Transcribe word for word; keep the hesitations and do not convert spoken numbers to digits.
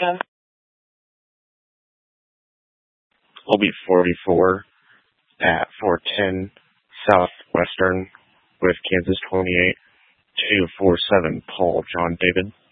America. I'll be forty-four at four ten Southwestern with Kansas twenty-eight two four seven Paul John David.